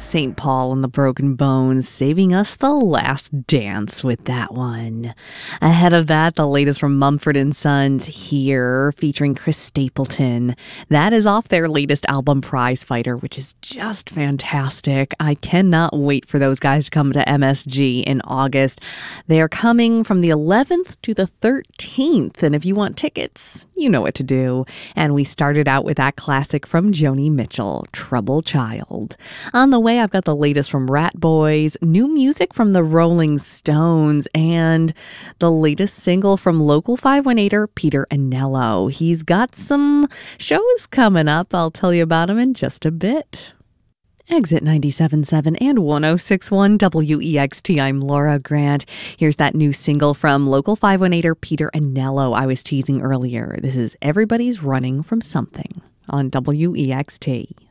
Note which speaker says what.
Speaker 1: St. Paul and the Broken Bones saving us the last dance with that one. Ahead of that, the latest from Mumford & Sons, Here, featuring Chris Stapleton. That is off their latest album, Prize Fighter, which is just fantastic. I cannot wait for those guys to come to MSG in August. They are coming from the 11th to the 13th, and if you want tickets, you know what to do. And we started out with that classic from Joni Mitchell, Trouble Child. On the way, I've got the latest from Rat Boys, new music from the Rolling Stones, and the latest single from local 518er Peter Anello. He's got some shows coming up. I'll tell you about them in just a bit. Exit 97.7 and 106.1 WEXT. I'm Laura Grant. Here's that new single from local 518er Peter Anello I was teasing earlier. This is Everybody's Running from Something on WEXT.